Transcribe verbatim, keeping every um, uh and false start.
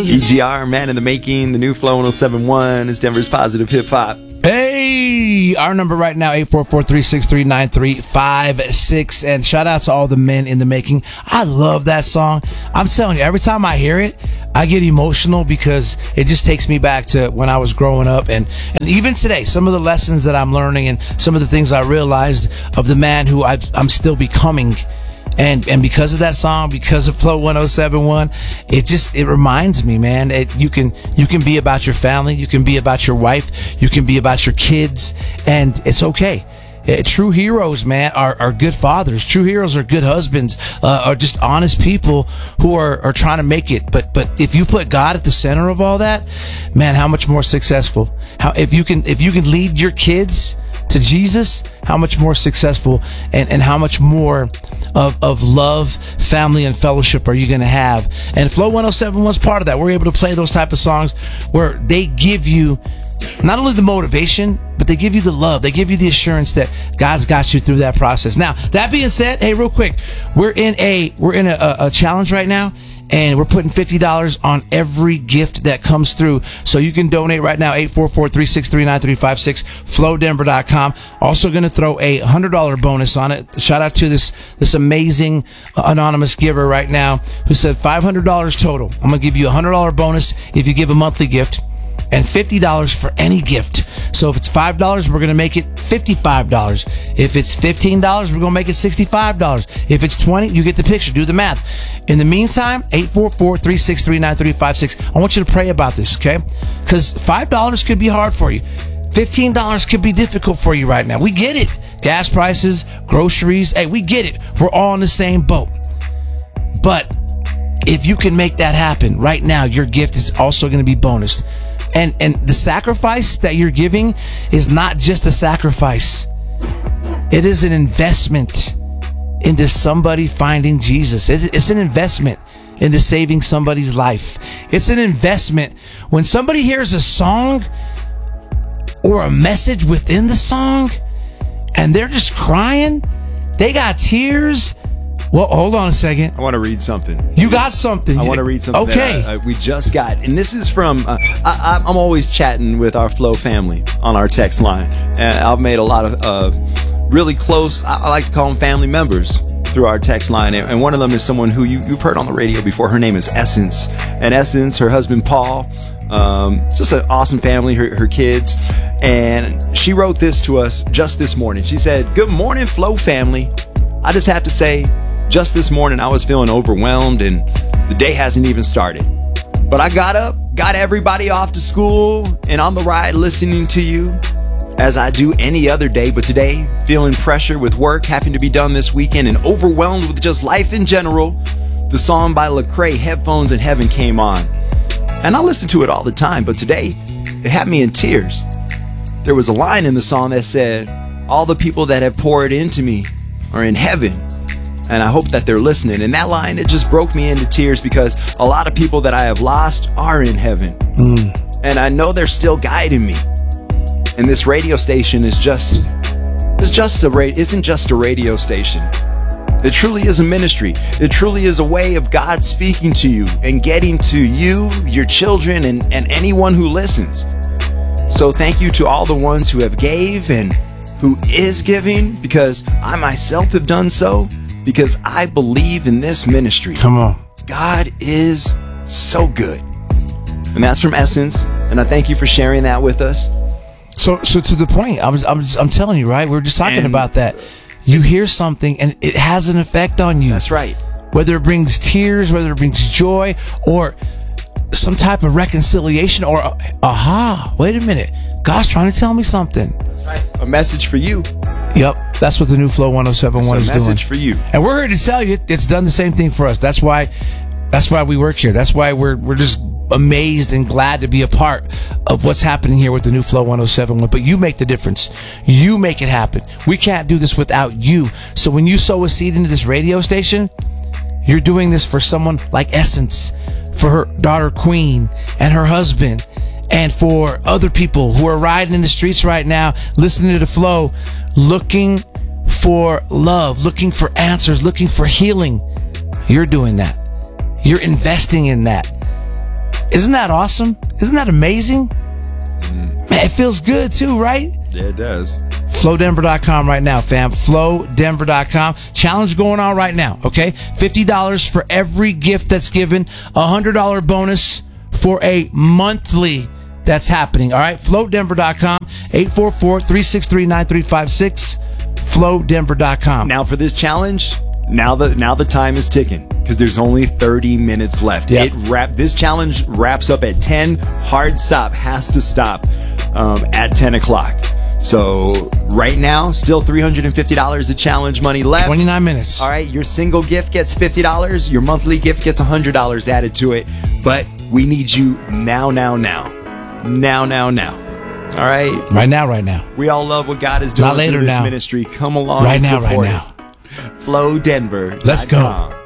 E G R, Man in the Making, the new Flow one oh seven point one is Denver's positive hip hop. Hey, our number right now, eight four four, three six three, nine three five six. And shout out to all the men in the making. I love that song. I'm telling you, every time I hear it, I get emotional because it just takes me back to when I was growing up. And, and even today, some of the lessons that I'm learning and some of the things I realized of the man who I've, I'm still becoming. And and because of that song, because of Flow one oh seven point one, it just, it reminds me, man, it, you can you can be about your family, you can be about your wife, you can be about your kids, and it's okay. Uh, true heroes, man, are, are good fathers. True heroes are good husbands, uh, are just honest people who are, are trying to make it. But but if you put God at the center of all that, man, how much more successful? How if you can if you can lead your kids to Jesus, how much more successful and, and how much more of, of love, family, and fellowship are you going to have? And Flow one oh seven was part of that. We're able to play those type of songs where they give you not only the motivation, but they give you the love. They give you the assurance that God's got you through that process. Now, that being said, hey, real quick, we're in a we're in a, a challenge right now. And we're putting fifty dollars on every gift that comes through. So you can donate right now, eight four four, three six three, nine three five six, flow denver dot com. Also going to throw a one hundred dollars bonus on it. Shout out to this this amazing uh, anonymous giver right now who said five hundred dollars total. I'm going to give you a one hundred dollars bonus if you give a monthly gift, and fifty dollars for any gift. So if it's five dollars, we're going to make it fifty-five dollars. If it's fifteen dollars, we're going to make it sixty-five dollars. If it's twenty dollars, you get the picture. Do the math. In the meantime, eight four four, three six three, nine three five six. I want you to pray about this, okay? Because five dollars could be hard for you. fifteen dollars could be difficult for you right now. We get it. Gas prices, groceries. Hey, we get it. We're all in the same boat. But if you can make that happen right now, your gift is also going to be bonused. And and the sacrifice that you're giving is not just a sacrifice. It is an investment into somebody finding Jesus. It, it's an investment into saving somebody's life. It's an investment when somebody hears a song or a message within the song and they're just crying. They got tears. Well, hold on a second. I want to read something. You got something. I want to read something. Okay. That I, I, we just got, and this is from. Uh, I, I'm always chatting with our Flow family on our text line, and I've made a lot of uh, really close. I, I like to call them family members through our text line, and, and one of them is someone who you, you've heard on the radio before. Her name is Essence, and Essence, her husband Paul. Um, just an awesome family, her, her kids. And she wrote this to us just this morning. She said, "Good morning, Flow family. I just have to say, just this morning I was feeling overwhelmed and the day hasn't even started. But I got up, got everybody off to school, and on the ride listening to you as I do any other day. But today, feeling pressure with work having to be done this weekend and overwhelmed with just life in general, the song by Lecrae, Headphones in Heaven, came on. And I listen to it all the time, but today it had me in tears. There was a line in the song that said, 'All the people that have poured into me are in heaven, and I hope that they're listening.' And that line, it just broke me into tears because a lot of people that I have lost are in heaven. Mm. And I know they're still guiding me. And this radio station is just, it's just a, isn't just a radio station. It truly is a ministry. It truly is a way of God speaking to you and getting to you, your children, and, and anyone who listens. So thank you to all the ones who have gave and who is giving, because I myself have done so, because I believe in this ministry. Come on. God is so good. And that's from Essence, and I thank you for sharing that with us. So so to the point, I was, I'm, just, I'm telling you, right? We were just talking And- about that. You hear something and it has an effect on you. That's right. Whether it brings tears, whether it brings joy, or some type of reconciliation, or aha, wait a minute, God's trying to tell me something. That's right. A message for you. Yep, that's what the new Flow one oh seven point one It's is a doing. message for you. And we're here to tell you it's done the same thing for us. That's why that's why we work here. That's why we're we're just amazed and glad to be a part of what's happening here with the new Flow one oh seven point one. But you make the difference. You make it happen. We can't do this without you. So when you sow a seed into this radio station, you're doing this for someone like Essence, for her daughter Queen and her husband, and for other people who are riding in the streets right now, listening to the Flow, looking for love, looking for answers, looking for healing. You're doing that. You're investing in that. Isn't that awesome? Isn't that amazing? Mm. Man, it feels good too, right? Yeah, it does. flow denver dot com right now, fam. flow denver dot com. Challenge going on right now, okay? fifty dollars for every gift that's given. A one hundred dollars bonus for a monthly that's happening, all right? flow denver dot com. eight four four, three six three, nine three five six. flow denver dot com. Now for this challenge, now the now the time is ticking because there's only thirty minutes left. Yep. It wrap this challenge wraps up at ten. Hard stop has to stop um, at ten o'clock. So right now, still three hundred fifty dollars of challenge money left. twenty-nine minutes. All right, your single gift gets fifty dollars. Your monthly gift gets one hundred dollars added to it. But we need you now, now, now. Now, now, now. All right? Right now, right now. We all love what God is doing Not later through this now. ministry. Come along Right and now, support right now. it. flow denver dot com. Let's go.